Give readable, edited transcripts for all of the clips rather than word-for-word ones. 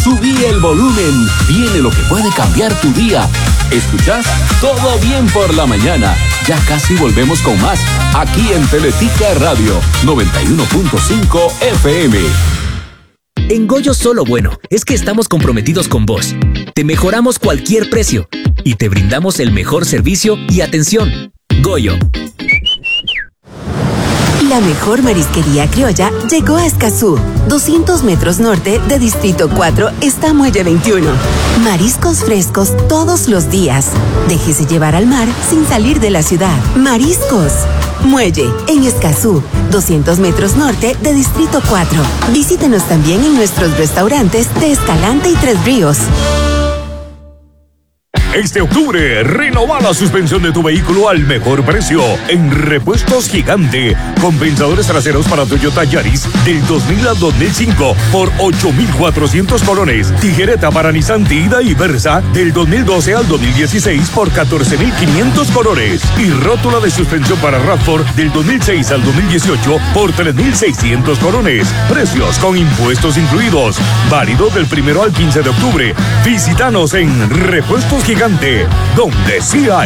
Subí el volumen. Viene lo que puede cambiar tu día. ¿Escuchás? Todo bien por la mañana. Ya casi volvemos con más. Aquí en Teletica Radio 91.5 FM. En Goyo solo bueno es que estamos comprometidos con vos. Te mejoramos cualquier precio y te brindamos el mejor servicio y atención. Goyo. La mejor marisquería criolla llegó a Escazú. 200 metros norte de Distrito 4 está Muelle 21. Mariscos frescos todos los días. Déjese llevar al mar sin salir de la ciudad. Mariscos. Muelle, en Escazú, 200 metros norte de Distrito 4. Visítenos también en nuestros restaurantes de Escalante y Tres Ríos. Este octubre, renova la suspensión de tu vehículo al mejor precio en Repuestos Gigante. Compensadores traseros para Toyota Yaris del 2000 al 2005 por 8,400 colones. Tijereta para Nissan Tiida y Versa del 2012 al 2016 por 14,500 colones. Y rótula de suspensión para RAV4 del 2006 al 2018 por 3,600 colones. Precios con impuestos incluidos. Válido del 1 al 15 de octubre. Visítanos en Repuestos Gigante, donde sí hay.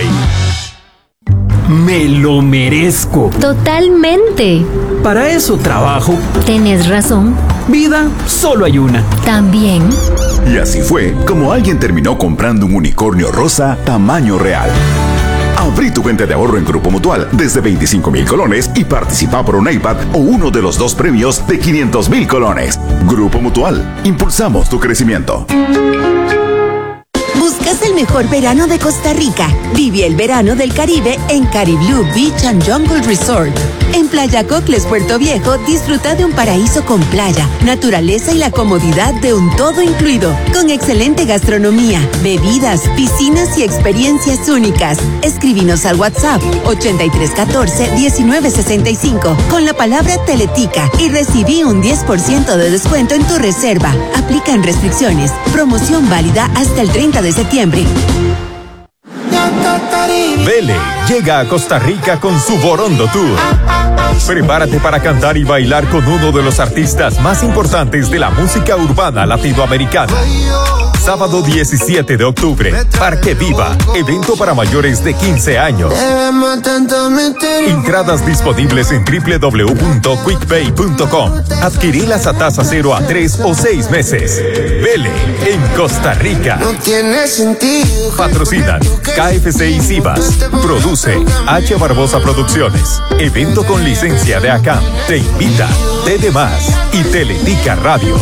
Me lo merezco. Totalmente. Para eso trabajo. Tienes razón. Vida, solo hay una. También. Y así fue como alguien terminó comprando un unicornio rosa tamaño real. Abrí tu cuenta de ahorro en Grupo Mutual desde 25,000 colones y participa por un iPad o uno de los 2 premios de 500,000 colones. Grupo Mutual, impulsamos tu crecimiento. ¿Buscas el mejor verano de Costa Rica? Vive el verano del Caribe en Cariblú Beach and Jungle Resort. En Playa Cocles, Puerto Viejo, disfruta de un paraíso con playa, naturaleza y la comodidad de un todo incluido, con excelente gastronomía, bebidas, piscinas y experiencias únicas. Escríbenos al WhatsApp 8314-1965 con la palabra Teletica y recibí un 10% de descuento en tu reserva. Aplican restricciones. Promoción válida hasta el 30 de septiembre. Vele llega a Costa Rica con su Borondo Tour. Prepárate para cantar y bailar con uno de los artistas más importantes de la música urbana latinoamericana. Sábado 17 de octubre, Parque Viva, evento para mayores de 15 años. Entradas disponibles en www.quickpay.com. Adquirilas a tasa 0 a 3 o 6 meses. Vele en Costa Rica. No tiene sentido. Patrocinan KFC y Cibas. Produce H. Barbosa Producciones. Evento con licencia de ACAM. Te invita TD Más y Teletica Radio.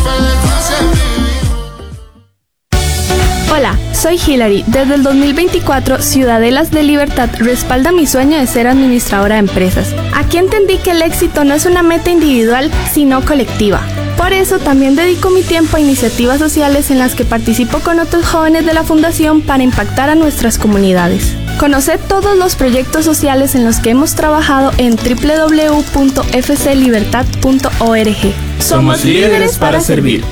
Hola, soy Hilary. Desde el 2024, Ciudadelas de Libertad respalda mi sueño de ser administradora de empresas. Aquí entendí que el éxito no es una meta individual, sino colectiva. Por eso también dedico mi tiempo a iniciativas sociales en las que participo con otros jóvenes de la Fundación para impactar a nuestras comunidades. Conoced todos los proyectos sociales en los que hemos trabajado en www.fclibertad.org. Somos líderes para servir.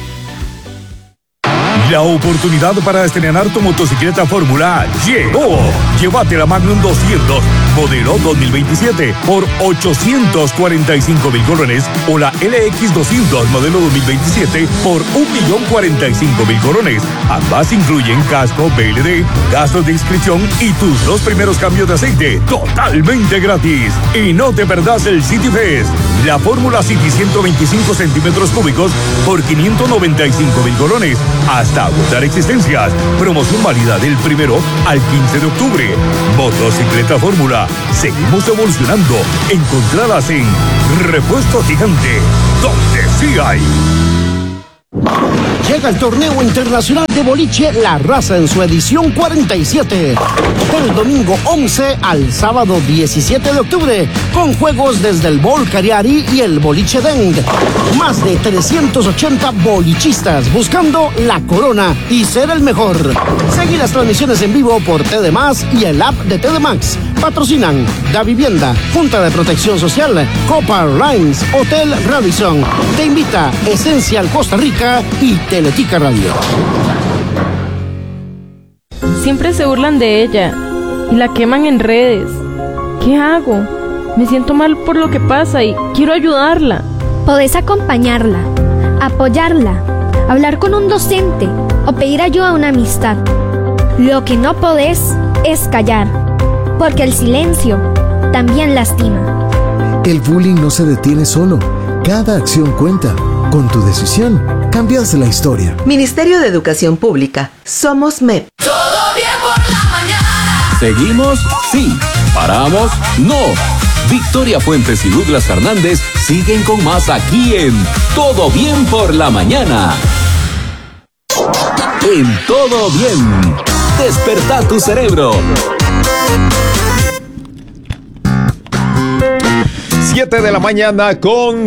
La oportunidad para estrenar tu motocicleta Fórmula llegó. Llévate la Magnum 200, modelo 2027, por 845,000 colones o la LX 200, modelo 2027, por 1,045,000 colones. Ambas incluyen casco, BLD, gastos de inscripción y tus 2 primeros cambios de aceite totalmente gratis. Y no te perdás el City Fest, la Fórmula City 125 centímetros cúbicos por 595,000 colones. Hasta agotar existencias. Promoción válida del 1 al 15 de octubre. Motocicleta Fórmula. Seguimos evolucionando. Encontradas en Repuesto Gigante, donde sí hay. Llega el torneo internacional de boliche La Raza en su edición 47. Del domingo 11 al sábado 17 de octubre, con juegos desde el Bol Cariari y el Boliche Deng. Más de 380 bolichistas buscando la corona y ser el mejor. Seguí las transmisiones en vivo por TD Más y el app de TD Max. Patrocinan Da Vivienda, Junta de Protección Social, Copa Airlines, Hotel Radisson. Te invita Esencial Costa Rica y Teletica Radio. Siempre se burlan de ella y la queman en redes. ¿Qué hago? Me siento mal por lo que pasa y quiero ayudarla. Podés acompañarla, apoyarla, hablar con un docente o pedir ayuda a una amistad. Lo que no podés es callar, porque el silencio también lastima. El bullying no se detiene solo. Cada acción cuenta. Con tu decisión, cambias la historia. Ministerio de Educación Pública. Somos MEP. Todo bien por la mañana. ¿Seguimos? Sí. ¿Paramos? No. Victoria Fuentes y Douglas Fernández siguen con más aquí en Todo Bien por la Mañana. En Todo Bien, despertá tu cerebro. 7 de la mañana con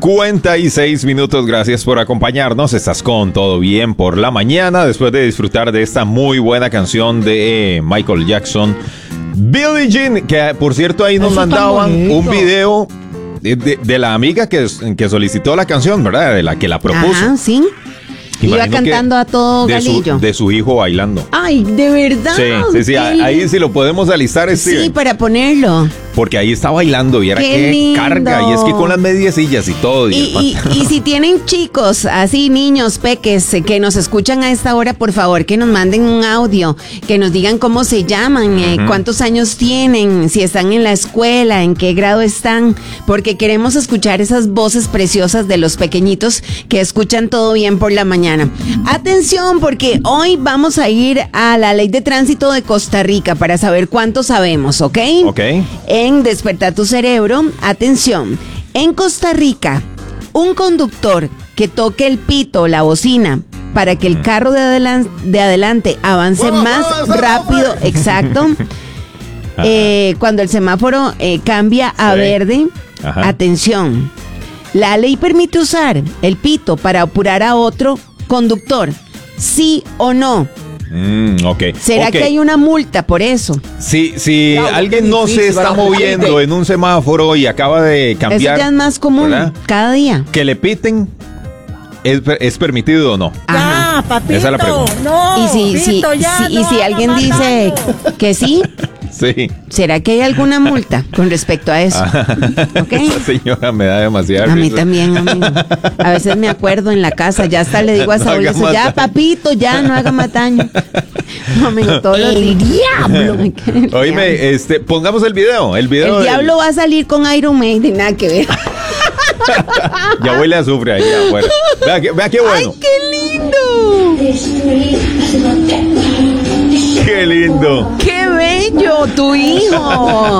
56 minutos. Gracias por acompañarnos. Estás con Todo Bien por la Mañana después de disfrutar de esta muy buena canción de Michael Jackson, Billie Jean, que por cierto ahí nos mandaban un video de la amiga que solicitó la canción, ¿verdad? De la que la propuso. Ajá, sí. Iba cantando a todo galillo. De su hijo bailando. Ay, ¿de verdad? Sí. Ahí sí lo podemos alistar, Steven. Sí, para ponerlo. Porque ahí está bailando y era que carga. Y es que con las mediecillas y todo. Y si tienen chicos, así niños, peques, que nos escuchan a esta hora, por favor, que nos manden un audio, que nos digan cómo se llaman, cuántos años tienen, si están en la escuela, en qué grado están, porque queremos escuchar esas voces preciosas de los pequeñitos que escuchan Todo Bien por la Mañana. Atención, porque hoy vamos a ir a la Ley de Tránsito de Costa Rica para saber cuánto sabemos, ¿ok? Ok. En Despertar tu Cerebro, atención, en Costa Rica, un conductor que toque el pito o la bocina para que el carro de adelante avance más rápido, exacto, cuando el semáforo cambia a verde, atención, la ley permite usar el pito para apurar a otro conductor, ¿sí o no? Okay. ¿Será que hay una multa por eso? Si alguien no se está moviendo en un semáforo y acaba de cambiar. Eso ya es más común, ¿verdad? Cada día. Que le piten, ¿es permitido o no? Ah, papito. Esa es la pregunta. No, y si alguien dice que sí. Sí. ¿Será que hay alguna multa con respecto a eso? ¿Okay? Esa señora me da demasiada risa. A mí risa. también, amigo. A veces me acuerdo en la casa, ya hasta le digo a Saúl, ya papito, ya no haga más daño. No, amigo, todo el diablo. Oíme, pongamos el video. El diablo va a salir con Iron Maiden, nada que ver. Ya huele a azufre ahí afuera. Vea qué bueno. ¡Ay, qué lindo! ¡Qué lindo! ¡Qué bello, tu hijo!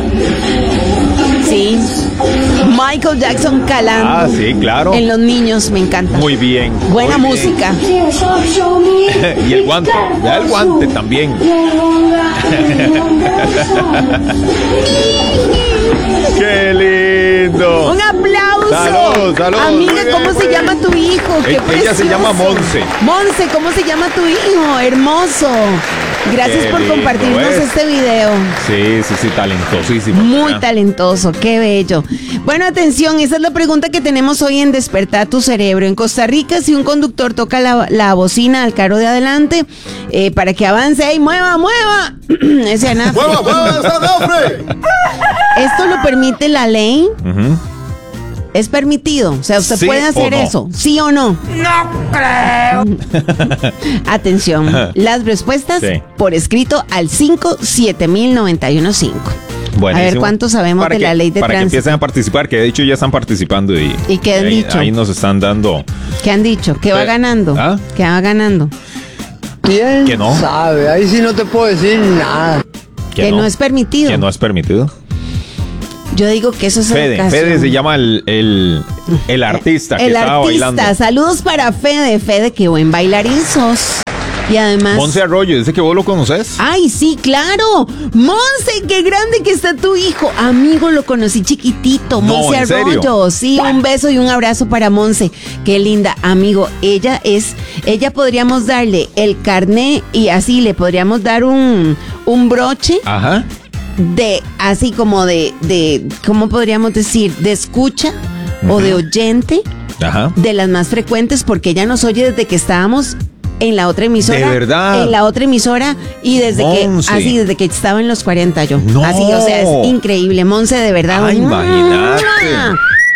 Sí. Michael Jackson calando. Ah, sí, claro. En los niños, me encanta. Muy bien. Buena música. Y el guante. Ya el guante también. ¡Qué lindo! ¡Un aplauso! ¡Salud! Amiga, ¿cómo se llama tu hijo? Ella se llama Monse. Monse, ¿cómo se llama tu hijo? Hermoso. Gracias por compartirnos este video. Sí, talentosísimo. Muy talentoso, qué bello. Bueno, atención, esa es la pregunta que tenemos hoy en Despertar tu Cerebro. En Costa Rica, si un conductor toca la bocina al carro de adelante para que avance, ¡ey, mueva! Ese anafre. ¡Mueva ese anafre! Esto lo permite la ley. ¿Es permitido? O sea, ¿usted puede hacer eso? ¿Sí o no? No creo. Atención, las respuestas por escrito al 5700915. Buenísimo. A ver cuánto sabemos de la ley de tránsito. Para que empiecen a participar, que de hecho ya están participando. ¿Y qué han dicho? Ahí nos están dando. ¿Qué han dicho? ¿Que va ganando? ¿Ah? ¿Que va ganando? ¿Quién que no sabe? Ahí sí no te puedo decir nada. Que no es permitido. Que no es permitido. Yo digo que eso es Fede se llama el artista que estaba bailando. Saludos para Fede, qué buen bailarín sos. Y además... Monse Arroyo, dice que vos lo conoces. ¡Ay, sí, claro! Monse, qué grande que está tu hijo. Amigo, lo conocí chiquitito. Monse Arroyo. Sí, un beso y un abrazo para Monse. Qué linda, amigo. Ella podríamos darle el carné y así le podríamos dar un broche. Ajá. De así como de ¿cómo podríamos decir? De escucha o de oyente. Ajá. De las más frecuentes, porque ella nos oye desde que estábamos en la otra emisora. ¿De verdad? En la otra emisora y desde que estaba en los 40 yo. No. Así, o sea, es increíble. Monse, de verdad. Ay, imagínate.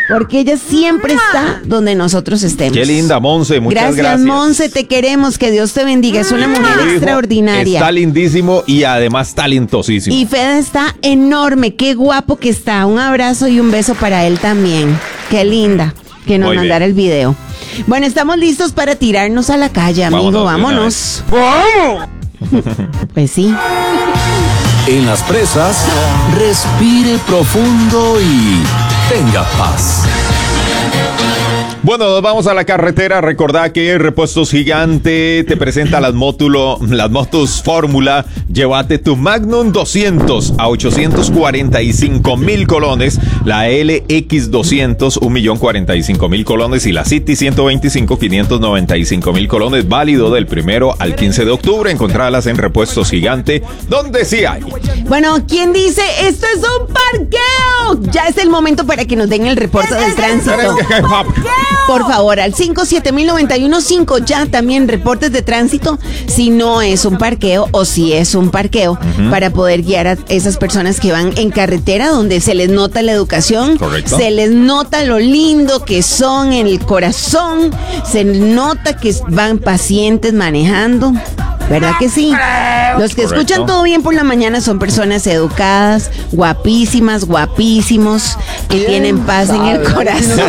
porque ella siempre está donde nosotros estemos. Qué linda, Monse, muchas gracias. Monse, te queremos, que Dios te bendiga, es una mujer extraordinaria. Está lindísimo y además talentosísimo. Y Fede está enorme, qué guapo que está, un abrazo y un beso para él también, qué linda que nos mandara el video. Bueno, estamos listos para tirarnos a la calle, amigo, vámonos. ¡Vamos! Pues sí. En las presas, respire profundo y tenga paz. Bueno, nos vamos a la carretera. Recordá que Repuestos Gigante te presenta las motos Fórmula. Llévate tu Magnum 200 a 845,000 colones, la LX 200 1,045,000 colones y la City 125 595,000 colones, válido del 1 al 15 de octubre. Encontralas en Repuestos Gigante, donde sí hay. Bueno, ¿quién dice esto es un parqueo? Ya es el momento para que nos den el reporte del tránsito. Por favor, al 57091.5 ya también reportes de tránsito si no es un parqueo o si es un parqueo, para poder guiar a esas personas que van en carretera donde se les nota la educación. Correcto. Se les nota lo lindo que son en el corazón, se nota que van pacientes manejando. ¿Verdad que sí? Los que escuchan Todo Bien por la Mañana son personas educadas, guapísimas, guapísimos, que tienen paz en el corazón.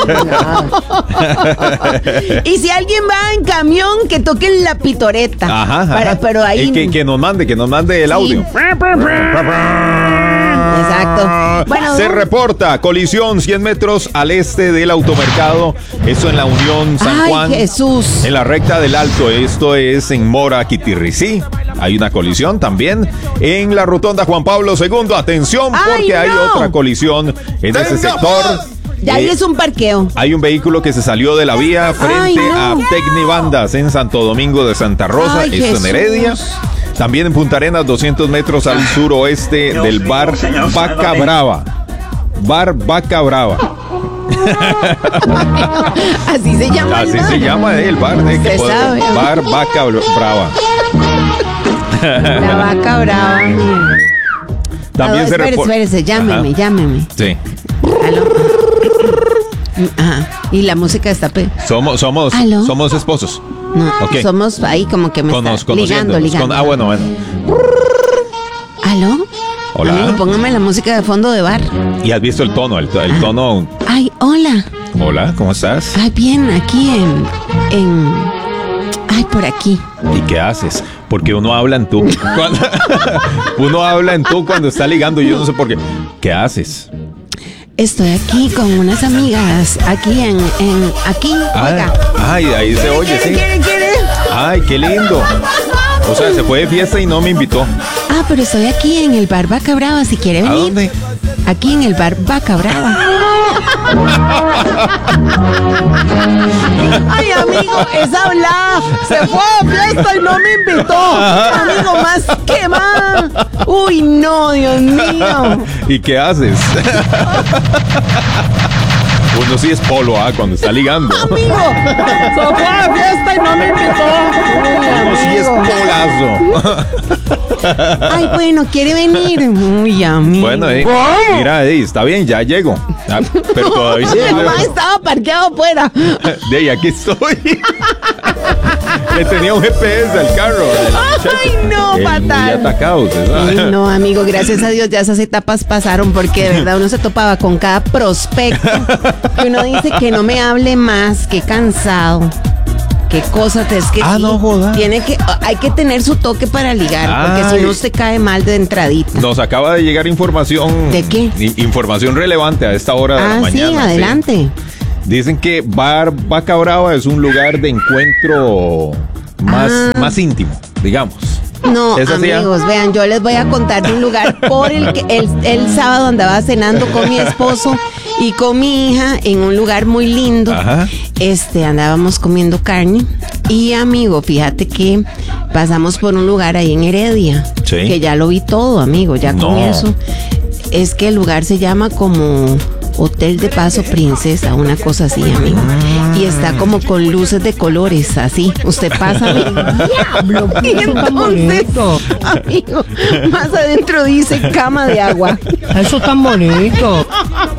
Y si alguien va en camión, que toquen la pitoreta. Pero ahí que nos mande el audio. Exacto. Bueno, se reporta colisión 100 metros al este del automercado. Esto en la Unión San Juan. Jesús. En la recta del Alto. Esto es en Mora, Quitirricí. Hay una colisión también en la rotonda Juan Pablo II. Atención, porque hay otra colisión en ese sector. Ya ahí es un parqueo. Hay un vehículo que se salió de la vía frente a Tecnibandas en Santo Domingo de Santa Rosa. Esto en Heredia. También en Punta Arenas, 200 metros al suroeste del bar Vaca Brava. Bar Vaca Brava. Así se llama. Así se llama el bar. Bar Vaca Brava. La Vaca Brava. También se reporta. Espérese, llámeme. Sí. Aló. Ajá. Y la música está Somos esposos. No, somos ahí como que me está ligando. Bueno. ¿Aló? Hola. Amigo, póngame la música de fondo de bar. ¿Y has visto el tono? El tono. Ay, hola. Hola, ¿cómo estás? Ay, bien, aquí por aquí. ¿Y qué haces? Porque uno habla en tú. Uno habla en tú cuando está ligando. Yo no sé por qué. ¿Qué haces? Estoy aquí con unas amigas, aquí aquí, oiga. Ay, ahí se oye, sí. ¿Quiere? Ay, qué lindo. O sea, se fue de fiesta y no me invitó. Pero estoy aquí en el bar Vaca Brava, si quiere venir. ¿A dónde? Aquí en el bar Vaca Brava. Ay, amigo, esa hablada se fue de fiesta y no me invitó. Amigo, más que más. Uy, no, Dios mío. ¿Y qué haces? Uno sí es polo, cuando está ligando. Amigo, se fue de fiesta y no me invitó. Uno sí es polazo. Ay, bueno, ¿quiere venir? Uy, amigo. Bueno, mira, está bien, ya llego. Pero todavía mamá estaba parqueado afuera. De ahí, aquí estoy. Le tenía un GPS al carro. Ay, no, fatal. Muy atacado, Ay, no, amigo, gracias a Dios ya esas etapas pasaron, porque de verdad uno se topaba con cada prospecto que uno dice que no me hable más, qué cansado. Qué cosas es que sí, no joda. Hay que tener su toque para ligar, porque si no usted cae mal de entradita. Nos acaba de llegar información. ¿De qué? Información relevante a esta hora de la mañana. Sí, adelante. Sí. Dicen que Bar Vaca Brava es un lugar de encuentro más íntimo, digamos. No, amigos, vean, yo les voy a contar de un lugar por el que el sábado andaba cenando con mi esposo y con mi hija en un lugar muy lindo. Ajá. Andábamos comiendo carne y, amigo, fíjate que pasamos por un lugar ahí en Heredia, que ya lo vi todo, amigo, ya con eso. Es que el lugar se llama como Hotel de Paso Princesa, una cosa así, amigo. Y está como con luces de colores, así. Usted pasa, diablo. Y entonces, amigo, más adentro dice cama de agua. Eso es tan bonito.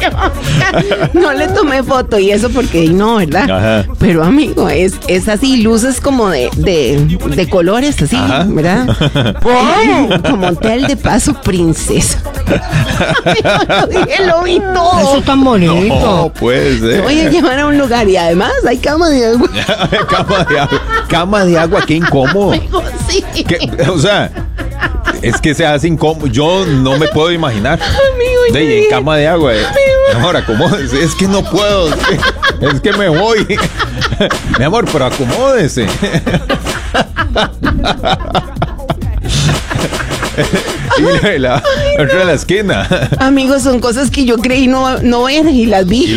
No le tomé foto y eso porque no, ¿verdad? Ajá. Pero amigo, es así, luces como de colores así, Ajá. ¿verdad? Como hotel de paso princesa. Yo dije, lo vi todo. Eso tan bonito. No, puede ser. Te voy a llevar a un lugar y además hay cama de agua. Cama de agua. Cama de agua, qué incómodo. Amigo, sí. O sea, es que se hace incómodo. Yo no me puedo imaginar. Amigo, En cama de agua. Ahora, acomódese. Es que no puedo. Es que me voy. Mi amor, pero acomódese. Y la otra de la esquina. Amigos, son cosas que yo creí no ver y las vi.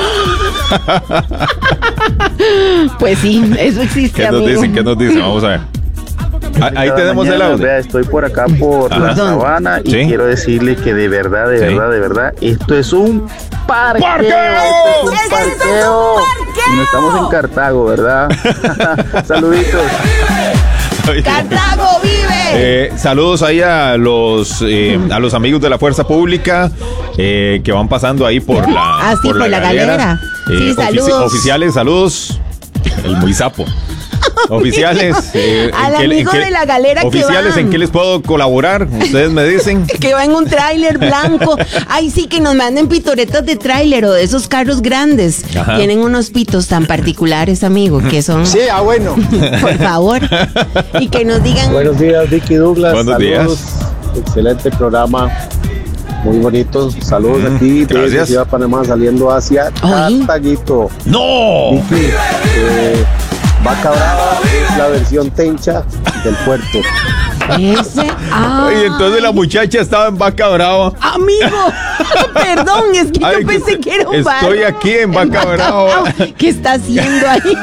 Pues sí, eso existe, ¿Qué nos amigo. dicen? ¿Qué nos dicen? Vamos a ver. Ahí tenemos el audio. Vea, estoy por acá por la sabana y ¿Sí? quiero decirle que de verdad, esto es un parqueo. Esto es un parqueo. Y no estamos en Cartago, ¿verdad? Saluditos. ¡Cartago vive! Saludos ahí a los amigos de la Fuerza Pública que van pasando ahí por la por la galera. Sí, saludos. Oficiales, saludos. El muy sapo. Oficiales, al amigo de la galera que oficiales, va. ¿en qué les puedo colaborar? Ustedes me dicen. Que va en un tráiler blanco. Ay, sí, que nos manden pitoretas de tráiler o de esos carros grandes. Ajá. Tienen unos pitos tan particulares, amigo, que son... Sí, bueno. Por favor. Y que nos digan... Buenos días, Vicky Douglas. Buenos días. Excelente programa. Muy bonito. Saludos aquí Gracias. desde Ciudad Panamá saliendo hacia Cartaguito. ¡No! Vicky, Vaca Brava es la versión tencha del puerto. Ese. Oye, entonces la muchacha estaba en Vaca Brava. Amigo, perdón, es que yo pensé que era un bar. Estoy aquí en Vaca Brava. ¿Qué está haciendo ahí?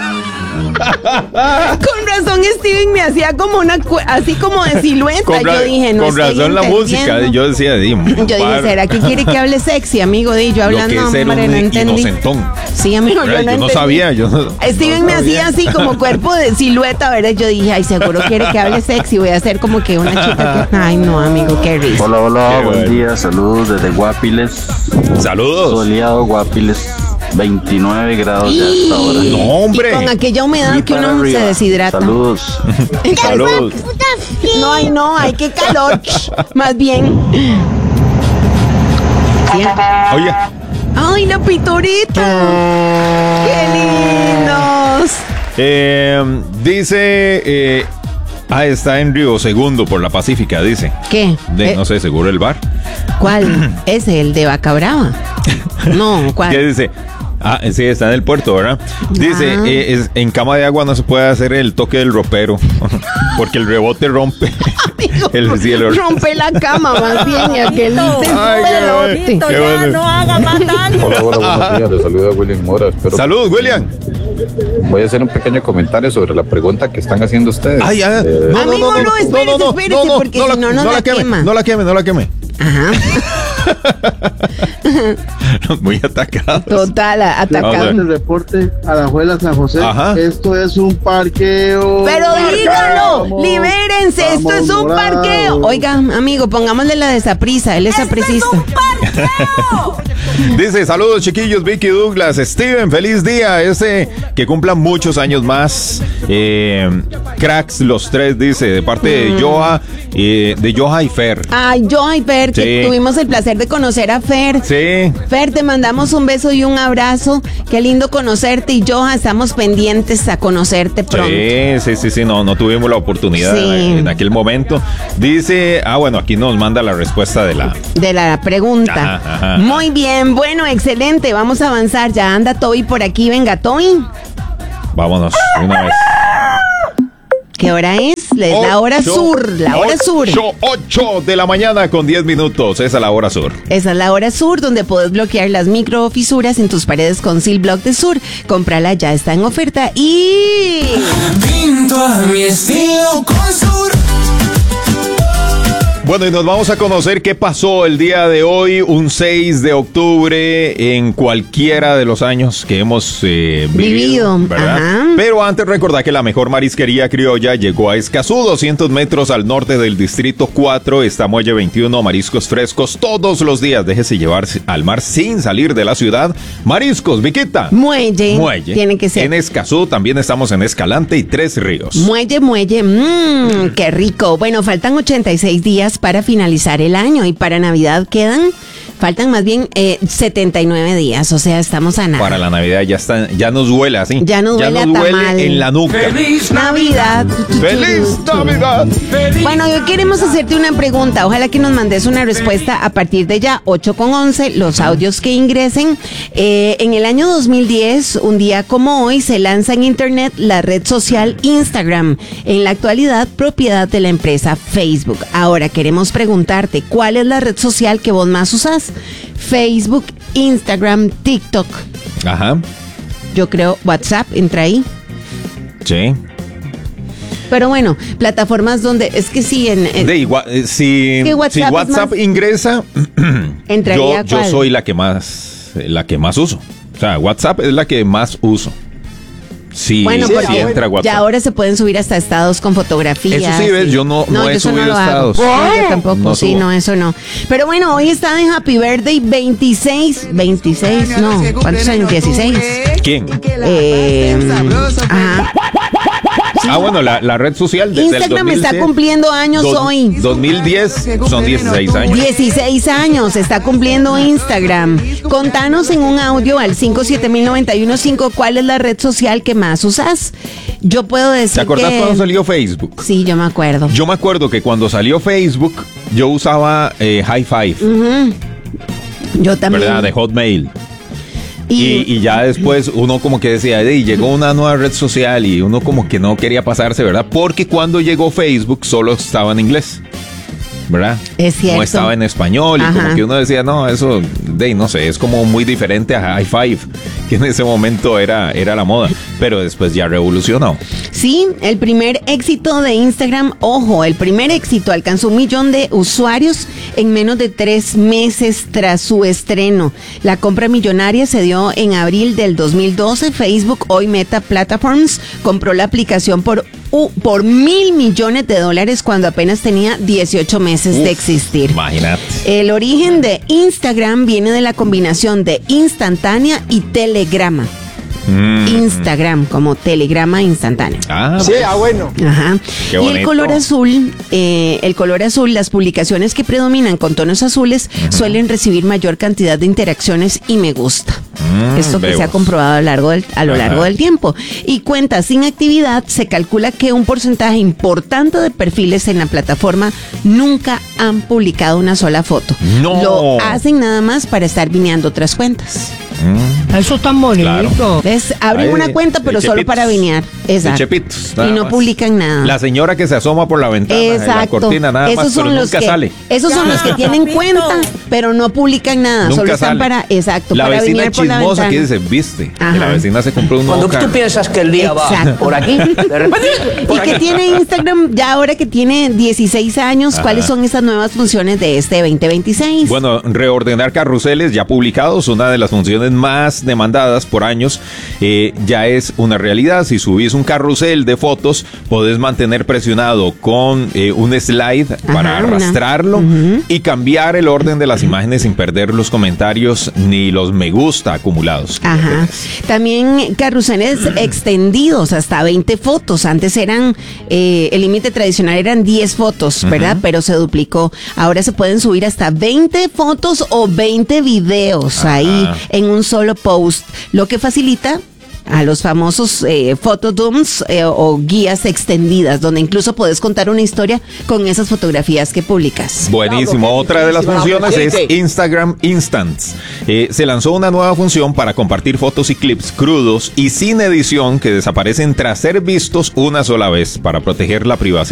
Con razón Steven me hacía como así como de silueta. Yo dije, no con estoy razón la entendiendo. música. Yo decía, Yo dije, ¿será que quiere que hable sexy, amigo? Y yo hablando, lo que es ser hombre, un no entendí. inocentón. Sí, amigo, yo no entendí. Sabía. Steven me hacía así como cuerpo de silueta, ¿verdad? Yo dije, ay, seguro quiere que hable sexy. Voy a hacer como que una chica que... Ay, no, amigo, qué risa. Hola, buen día. Saludos desde Guapiles. Saludos. Soleado Guapiles. 29 grados ya hasta ahora. No, hombre. Y con aquella humedad que uno se deshidrata. Saludos. Saludos. No, hay que calor. Más bien. ¿Sí? Oye. ¡Ay, la pitorita! ¡Qué lindos! Dice. Está en Río Segundo por la Pacífica, dice. ¿Qué? No sé, seguro el bar. ¿Cuál? ¿Ese, el de Vaca No, ¿cuál? ¿Qué dice? Sí, está en el puerto, ¿verdad? Dice, en cama de agua no se puede hacer el toque del ropero, porque el rebote rompe el cielo. Rompe la cama, más bien, y aquel pelote. Qué bueno. No haga más daño. Hola, buenos días. Les saluda William Mora. Saludos, William. Voy a hacer un pequeño comentario sobre la pregunta que están haciendo ustedes. Amigo, no, espérese, porque si no nos la quema. No la queme. Ajá. Muy atacados. Total, atacado. El reporte a la Juela San José. Ajá. Esto es un parqueo. Pero díganlo, libérense, esto es un parqueo. Oiga, amigo, pongámosle la de Saprissa, él es sapricista. Dice, saludos chiquillos, Vicky Douglas, Steven, feliz día, que cumplan muchos años más. Cracks los tres, dice, de parte de Joa y Fer. Ay, Joa y Fer, que tuvimos el placer de conocer a Fer. Sí. Fer, te mandamos un beso y un abrazo. Qué lindo conocerte, y Joa, estamos pendientes a conocerte pronto. Sí, no tuvimos la oportunidad en aquel momento. Dice, bueno, aquí nos manda la respuesta de la pregunta. Ajá. Muy bien, bueno, excelente, vamos a avanzar. Ya anda Toby por aquí, venga, Toby. Vámonos, una vez. ¿Qué hora es? Es la hora sur, la hora sur. 8 de la mañana con 10 minutos, esa es la hora sur. Esa es la hora sur, donde puedes bloquear las microfisuras en tus paredes con Sil Block de Sur. Cómprala, ya está en oferta y... Pinto a mi estilo con Sur. Bueno, y nos vamos a conocer qué pasó el día de hoy, un 6 de octubre, en cualquiera de los años que hemos vivido, ¿verdad? Ajá. Pero antes recordad que la mejor marisquería criolla llegó a Escazú, 200 metros al norte del distrito 4, está Muelle 21, mariscos frescos todos los días. Déjese llevar al mar sin salir de la ciudad. Mariscos, Viquita. Muelle. Tiene que ser. En Escazú también estamos en Escalante y Tres Ríos. Muelle, qué rico. Bueno, faltan 86 días para finalizar el año y para Navidad faltan más bien 79 días, o sea, estamos a nada. Para la Navidad ya nos huele así. Ya nos huele a tamal. En la nuca. ¡Feliz Navidad! ¡Feliz Navidad! Bueno, hoy queremos hacerte una pregunta. Ojalá que nos mandes una respuesta a partir de ya, 8:11, los audios que ingresen. En el año 2010, un día como hoy, se lanza en Internet la red social Instagram. En la actualidad, propiedad de la empresa Facebook. Ahora, queremos preguntarte, ¿cuál es la red social que vos más usás? Facebook, Instagram, TikTok. Ajá. Yo creo WhatsApp entra ahí. Sí. Pero bueno, plataformas donde es que sí si WhatsApp ingresa, entraría yo soy la que más uso. O sea, WhatsApp es la que más uso. Sí, bueno, sí entra WhatsApp. Ya ahora se pueden subir hasta estados con fotografías. Eso sí, ves, yo no he subido estados. No, yo tampoco, eso no. Pero bueno, hoy está de Happy Birthday 26, no, ¿cuántos años? 16. ¿Quién? Ajá. Bueno, la red social desde Instagram el 2010, está cumpliendo años hoy. 2010 son 16 años. 16 años está cumpliendo Instagram. Contanos en un audio al 5700915 cuál es la red social que más usas. Yo puedo decir ¿Te acordás cuando salió Facebook? Sí, yo me acuerdo. Yo me acuerdo que cuando salió Facebook, yo usaba High Five. Yo también. ¿Verdad? De Hotmail. Y ya después uno como que decía, llegó una nueva red social y uno como que no quería pasarse, ¿verdad? Porque cuando llegó Facebook solo estaba en inglés, ¿verdad? Es cierto. No estaba en español. Y como que uno decía, no, eso, no sé, es como muy diferente a High Five, que en ese momento era la moda, pero después ya revolucionó. Sí, el primer éxito de Instagram, el primer éxito alcanzó 1 millón de usuarios en menos de 3 meses tras su estreno. La compra millonaria se dio en abril del 2012. Facebook, hoy Meta Platforms, compró la aplicación por $1,000 millones cuando apenas tenía 18 meses de existir. Imagínate. El origen de Instagram viene de la combinación de instantánea y telegrama. Instagram como telegrama instantáneo. Sí, bueno. Ajá. Qué bonito. Y el color azul, las publicaciones que predominan con tonos azules suelen recibir mayor cantidad de interacciones y me gusta. Esto que se ha comprobado a lo largo del tiempo. Y cuentas sin actividad, se calcula que un porcentaje importante de perfiles en la plataforma nunca han publicado una sola foto. No. Lo hacen nada más para estar vineando otras cuentas. Eso es tan bonito. Claro. Abren una cuenta, pero solo para vinear. Exacto. Chepitos, y no publican nada. La señora que se asoma por la ventana de la cortina, nada más, pero nunca sale. Esos son los que tienen cuenta, pero no publican nada. Nunca solo están sale. Para vinear por la ventana. La vecina chismosa que dice, viste, que la vecina se compró un nuevo Cuando tú piensas que el día va por aquí, de repente... Y que tiene Instagram, ya ahora que tiene 16 años, ¿cuáles son esas nuevas funciones de este 2026? Bueno, reordenar carruseles ya publicados, una de las funciones más demandadas por años, ya es una realidad. Si subís un carrusel de fotos, podés mantener presionado con un slide para arrastrarlo y cambiar el orden de las imágenes sin perder los comentarios ni los me gusta acumulados. Ajá. También carruseles extendidos hasta 20 fotos. Antes eran, el límite tradicional eran 10 fotos, ¿verdad? Pero se duplicó. Ahora se pueden subir hasta 20 fotos o 20 videos ahí en un solo post, lo que facilita a los famosos photodooms o guías extendidas, donde incluso puedes contar una historia con esas fotografías que publicas. Buenísimo. Otra de las funciones es Instagram Instants. Se lanzó una nueva función para compartir fotos y clips crudos y sin edición que desaparecen tras ser vistos una sola vez para proteger la privacidad.